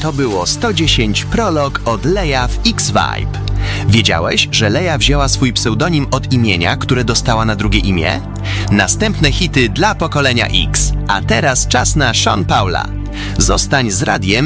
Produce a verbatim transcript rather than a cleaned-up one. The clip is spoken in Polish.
to było sto dziesięć Prolog od Leia w X-Vibe. Wiedziałeś, że Leia wzięła swój pseudonim od imienia, które dostała na drugie imię? Następne hity dla pokolenia X. A teraz czas na Sean Paula. Zostań z radiem